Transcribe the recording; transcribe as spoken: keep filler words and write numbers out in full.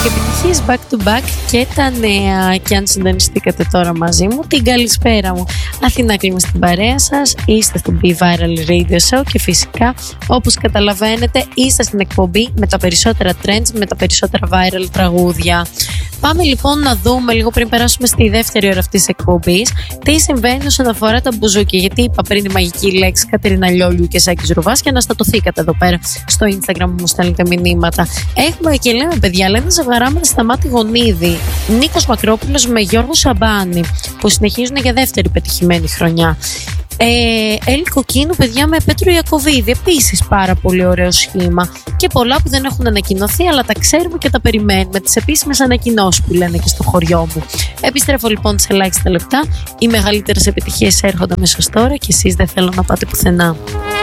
και επιτυχίες back to back και τα νέα. Και αν συντονιστήκατε τώρα μαζί μου, την καλησπέρα μου. Αθηνά Κλίμα στην παρέα σας, είστε στο Be Viral Radio Show και φυσικά, όπως καταλαβαίνετε, είστε στην εκπομπή με τα περισσότερα trends, με τα περισσότερα viral τραγούδια. Πάμε λοιπόν να δούμε λίγο πριν περάσουμε στη δεύτερη ώρα αυτής της εκπομπής τι συμβαίνει όσον αφορά τα μπουζούκια. Γιατί είπα πριν τη μαγική λέξη Κατερίνα Λιόλιου και Σάκης Ρουβάς και αναστατωθήκατε εδώ πέρα στο Instagram που μου στέλνετε μηνύματα. Έχουμε και λέμε, παιδιά, λένε ζευγαράμενα στα Μάτι Γονίδη, Νίκος Μακρόπουλος με Γιώργο Σαμπάνη, που συνεχίζουν για δεύτερη πετυχημένη χρονιά. Ε, Έλλη Κοκκίνου, παιδιά, με Πέτρο Ιακωβίδη, επίσης πάρα πολύ ωραίο σχήμα. Και πολλά που δεν έχουν ανακοινωθεί, αλλά τα ξέρουμε και τα περιμένουμε. Τις επίσημες ανακοινώσεις που λένε και στο χωριό μου. Επιστρέφω λοιπόν σε ελάχιστα λεπτά. Οι μεγαλύτερες επιτυχίες έρχονται μέσα τώρα και εσείς δεν θέλω να πάτε πουθενά.